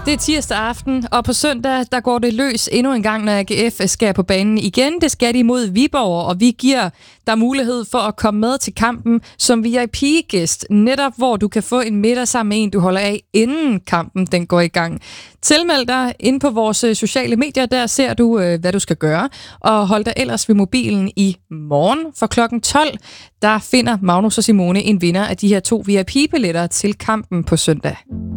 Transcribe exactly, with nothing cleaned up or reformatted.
Det er tirsdag aften, og på søndag der går det løs endnu en gang, når A G F skal på banen igen. Det skal de mod Viborg, og vi giver dig mulighed for at komme med til kampen som V I P-gæst, netop hvor du kan få en middag sammen med en, du holder af, inden kampen den går i gang. Tilmeld dig ind på vores sociale medier, der ser du, hvad du skal gøre, og hold dig ellers ved mobilen i morgen for klokken tolv. Der finder Magnus og Simone en vinder af de her to V I P-billetter til kampen på søndag.